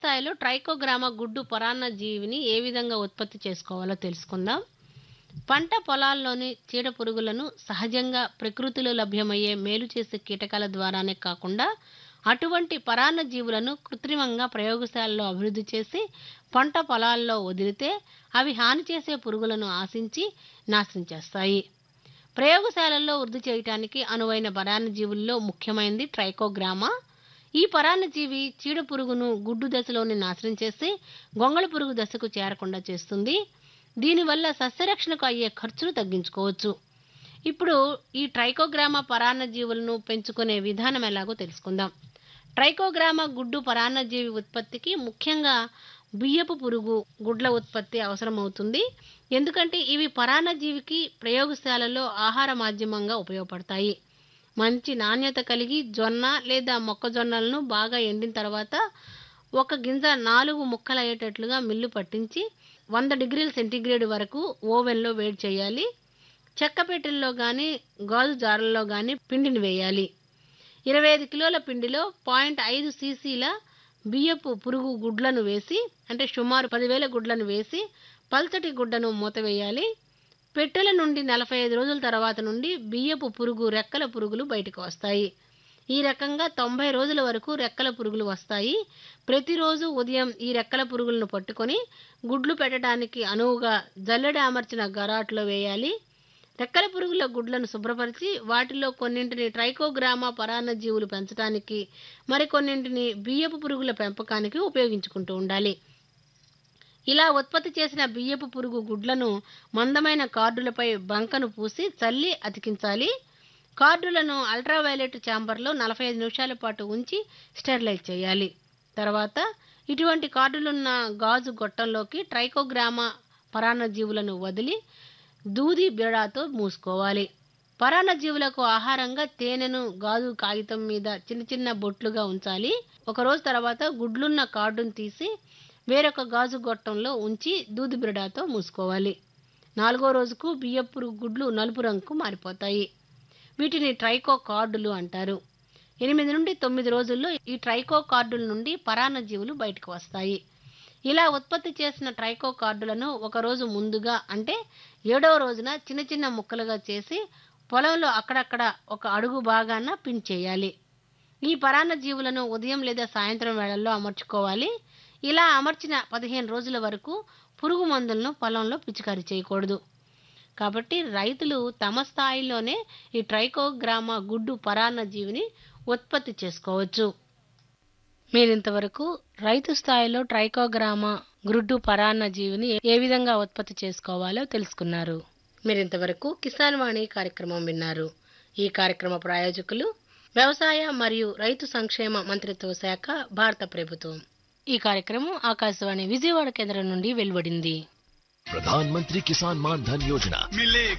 స్థాయిలో ట్రైకోగ్రామా గుడ్డు పరాన్న జీవిని ఏ విధంగా ఉత్పత్తి చేసుకోవాలో తెలుసుకుందాం. పంట పొలాల్లోని చీడ పురుగులను సహజంగా ప్రకృతిలో లభ్యమయ్యే మేలు చేసే కీటకాల ద్వారానే కాకుండా అటువంటి పరాన్న జీవులను కృత్రిమంగా ప్రయోగశాలలో అభివృద్ధి చేసి పంట పొలాల్లో వదిలితే అవి హాని చేసే పురుగులను ఆశించి నాశనం చేస్తాయి. ప్రయోగశాలల్లో వృద్ధి చేయటానికి అనువైన పరాన్న జీవుల్లో ముఖ్యమైనది ట్రైకోగ్రామా. ఈ పరాన్నజీవి చీడ పురుగును గుడ్డు దశలోని నాశనం చేసి గొంగళి పురుగు దశకు చేరకుండా చేస్తుంది. దీనివల్ల సస్యరక్షణకు అయ్యే ఖర్చును తగ్గించుకోవచ్చు. ఇప్పుడు ఈ ట్రైకోగ్రామా పరాన్నజీవులను పెంచుకునే విధానం ఎలాగో తెలుసుకుందాం. ట్రైకోగ్రామా గుడ్డు పరాన్నజీవి ఉత్పత్తికి ముఖ్యంగా బియ్యపు పురుగు గుడ్ల ఉత్పత్తి అవసరమవుతుంది. ఎందుకంటే ఇవి పరాన్నజీవికి ప్రయోగశాలలో ఆహార మాధ్యమంగా ఉపయోగపడతాయి. మంచి నాణ్యత కలిగి జొన్న లేదా మొక్కజొన్నలను బాగా ఎండిన తర్వాత ఒక గింజ 4 ముక్కలయ్యేటట్లుగా మిల్లు పట్టించి 100 డిగ్రీల సెంటీగ్రేడ్ వరకు ఓవెన్లో వేడి చేయాలి. చెక్క పెట్టెల్లో కానీ గాజు జారల్లో కానీ పిండిని వేయాలి. 25 కిలోల పిండిలో 0.5 సీసీల బియ్యపు పురుగు గుడ్లను వేసి, అంటే సుమారు 10,000 గుడ్లను వేసి పల్చటి గుడ్డను మూతవేయాలి. పెట్టెల నుండి 45 రోజుల తర్వాత నుండి బియ్యపు పురుగు రెక్కల పురుగులు బయటకు వస్తాయి. ఈ రకంగా 90 రోజుల వరకు రెక్కల పురుగులు వస్తాయి. ప్రతిరోజు ఉదయం ఈ రెక్కల పురుగులను పట్టుకొని గుడ్లు పెట్టడానికి అనువుగా జల్లెడ అమర్చిన గరాట్లో వేయాలి. రెక్కల పురుగుల గుడ్లను శుభ్రపరిచి వాటిలో కొన్నింటిని ట్రైకోగ్రామా పరాన్నజీవులు పెంచడానికి, మరికొన్నింటిని బియ్యపు పురుగుల పెంపకానికి ఉపయోగించుకుంటూ ఉండాలి. ఇలా ఉత్పత్తి చేసిన బియ్యపు పురుగు గుడ్లను మందమైన కార్డులపై బంకను పూసి చల్లి అతికించాలి. కార్డులను అల్ట్రావైలెట్ ఛాంబర్లో 45 నిమిషాల పాటు ఉంచి స్టెరిలైజ్ చేయాలి. తర్వాత ఇటువంటి కార్డులున్న గాజు గొట్టంలోకి ట్రైకోగ్రామా పరాన్నజీవులను వదిలి దూది బిరడాతో మూసుకోవాలి. పరాన్నజీవులకు ఆహారంగా తేనెను గాజు కాగితం మీద చిన్న చిన్న బొట్లుగా ఉంచాలి. ఒకరోజు తర్వాత గుడ్లున్న కార్డును తీసి వేరొక గాజు గొట్టంలో ఉంచి దూది బిరడాతో మూసుకోవాలి. 4వ రోజుకు బియ్యపు పురుగు గుడ్లు నలుపు రంగుకు మారిపోతాయి. వీటిని ట్రైకో కార్డులు అంటారు. 8 నుండి 9 రోజుల్లో ఈ ట్రైకో కార్డుల నుండి పరాన్నజీవులు బయటకు వస్తాయి. ఇలా ఉత్పత్తి చేసిన ట్రైకో కార్డులను ఒకరోజు ముందుగా, అంటే 7వ రోజున చిన్న చిన్న ముక్కలుగా చేసి పొలంలో అక్కడక్కడ 1 అడుగు భాగాన పిన్ చేయాలి. ఈ పరాన్నజీవులను ఉదయం లేదా సాయంత్రం వేళల్లో అమర్చుకోవాలి. ఇలా అమర్చిన 15 రోజుల వరకు పురుగు మందులను పొలంలో పిచికారీ చేయకూడదు. కాబట్టి రైతులు తమ స్థాయిలోనే ఈ ట్రైకోగ్రామా గుడ్డు పరాన్నజీవిని ఉత్పత్తి చేసుకోవచ్చు. మీరింతవరకు రైతు స్థాయిలో ట్రైకోగ్రామా గుడ్డు పరాన్నజీవిని ఏ విధంగా ఉత్పత్తి చేసుకోవాలో తెలుసుకున్నారు. మీరింతవరకు కిసాన్ వాణి కార్యక్రమం విన్నారు. ఈ కార్యక్రమ ప్రాయోజకులు వ్యవసాయ మరియు రైతు సంక్షేమ మంత్రిత్వ శాఖ, భారత ప్రభుత్వం. ఈ కార్యక్రమం ఆకాశవాణి విజయవాడ కేంద్రం నుండి వెలువడింది. प्रधानमंत्री किसान मान धन योजना मिले